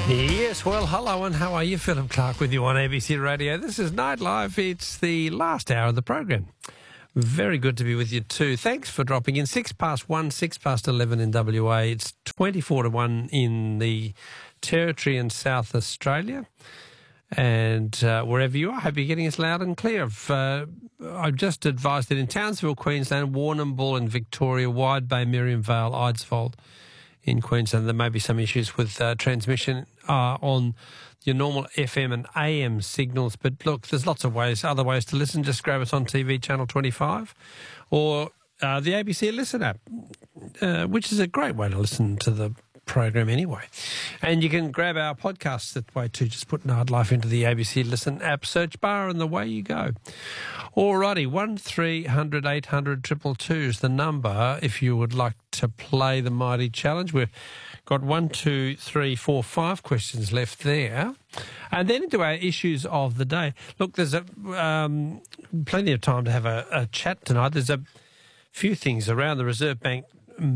Yes, well, hello and how are you? Philip Clark with you on ABC Radio. This is Nightlife. It's the last hour of the program. Very good to be with you too. Thanks for dropping in. 1:06, 11 in WA. It's 24-1 in the Territory in South Australia. And wherever you are, I hope you're getting us loud and clear. I've just advised that in Townsville, Queensland, Warrnambool in Victoria, Wide Bay, Miriam Vale, Eidsvold in Queensland, there may be some issues with transmission on your normal FM and AM signals. But look, there's lots of other ways to listen. Just grab us on TV, Channel 25, or the ABC Listen app, which is a great way to listen to the program anyway. And you can grab our podcasts that way too. Just put Nightlife into the ABC Listen app search bar and away you go. Alrighty, 1300 800 222 is the number if you would like to play the Mighty Challenge. We've got 1, 2, 3, 4, 5 questions left there. And then into our issues of the day. Look, there's plenty of time to have a chat tonight. There's a few things around the Reserve Bank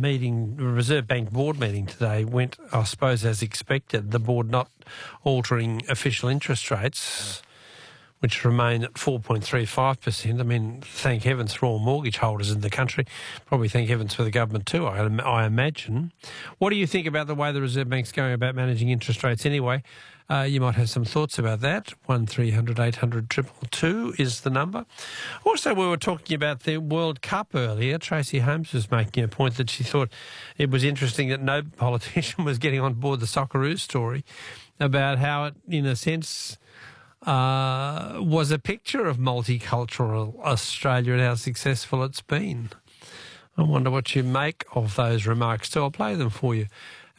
board meeting today went, I suppose, as expected. The board not altering official interest rates, which remain at 4.35%. I mean, thank heavens for all mortgage holders in the country. Probably thank heavens for the government too, I imagine. What do you think about the way the Reserve Bank's going about managing interest rates anyway? You might have some thoughts about that. 1300 800 222 is the number. Also, we were talking about the World Cup earlier. Tracy Holmes was making a point that she thought it was interesting that no politician was getting on board the Socceroos story about how it, in a sense, was a picture of multicultural Australia and how successful it's been. I wonder what you make of those remarks. So I'll play them for you.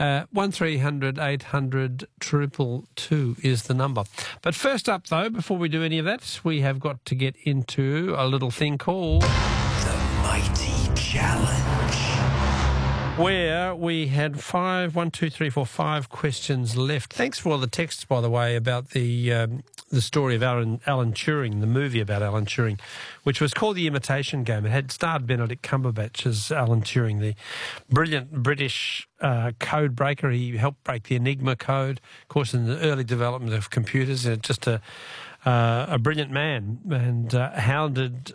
1300 800 222 is the number. But first up, though, before we do any of that, we have got to get into a little thing called The Mighty Challenge, where we had 5 questions left. Thanks for all the texts, by the way, about the story of Alan Turing, the movie about Alan Turing, which was called The Imitation Game. It had starred Benedict Cumberbatch as Alan Turing, the brilliant British code breaker. He helped break the Enigma code, of course, in the early development of computers. Just a brilliant man, and hounded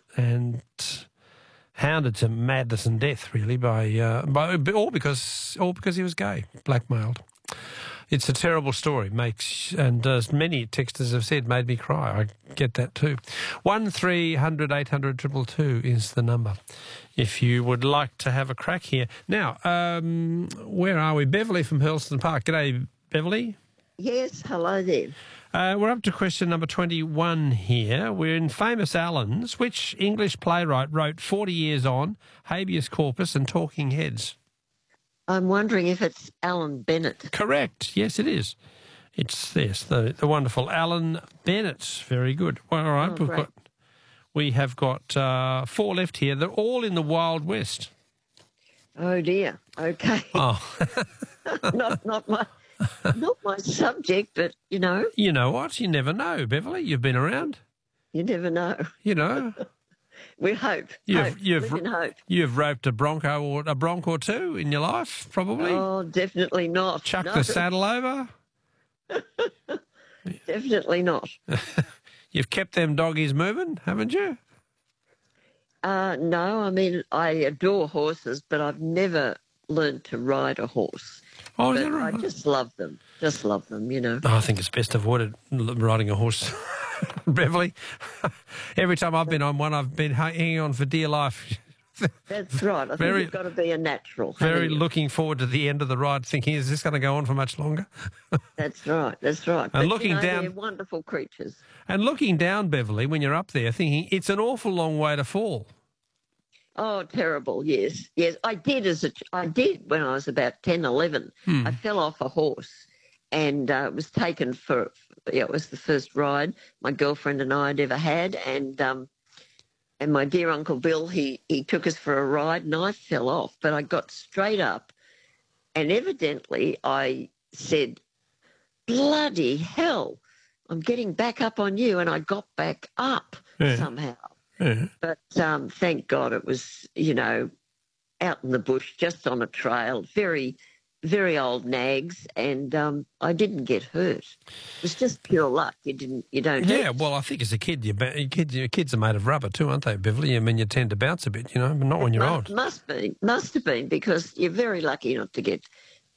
to madness and death, really, by all because he was gay, blackmailed. It's a terrible story. And as many texters have said, made me cry. I get that too. 1300 800 222 is the number if you would like to have a crack here. Now, where are we? Beverly from Hurlston Park. G'day, Beverly. Yes, hello there. We're up to question number 21 here. We're in Famous Allens. Which English playwright wrote 40 Years On, Habeas Corpus and Talking Heads? I'm wondering if it's Alan Bennett. Correct. Yes, it is. It's the wonderful Alan Bennett. Very good. Well, all right. We have got 4 left here. They're all in the Wild West. Oh dear. Okay. Oh. not my subject, but you know. You know what? You never know, Beverly. You've been around. You never know. You know. We hope. We can hope. You've roped a bronc or two in your life, probably. Oh, definitely not. Chucked the saddle over. Definitely not. You've kept them doggies moving, haven't you? No, I mean, I adore horses, but I've never learned to ride a horse. Oh, but is that right? I just love them. Just love them, you know. I think it's best avoided riding a horse, Beverly. Every time I've been on one, I've been hanging on for dear life. That's right. I think you've got to be a natural. Very looking forward to the end of the ride, thinking, is this going to go on for much longer? That's right. That's right. And but, looking down, they're wonderful creatures. And looking down, Beverly, when you're up there, thinking it's an awful long way to fall. Oh, terrible! Yes, yes. I did when I was about 10, 11. I fell off a horse, and it was taken for. It was the first ride my girlfriend and I had ever had, and my dear Uncle Bill, he took us for a ride, and I fell off, but I got straight up, and evidently I said, "Bloody hell, I'm getting back up on you," and I got back up somehow. Yeah. But thank God it was, out in the bush, just on a trail, very very old nags, and I didn't get hurt. It was just pure luck. You don't. Yeah, hurt. well, I think as a kid, your kids are made of rubber too, aren't they, Beverly? I mean, you tend to bounce a bit, but not when you're old. Must have been, because you're very lucky not to get